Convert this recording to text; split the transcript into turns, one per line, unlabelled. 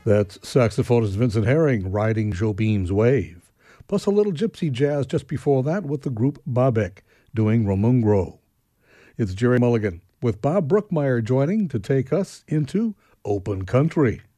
That's saxophonist Vincent Herring riding Jobim's wave. Plus a little gypsy jazz just before that with the group Babek doing Romungro. It's Jerry Mulligan with Bob Brookmeyer joining to take us into Open Country.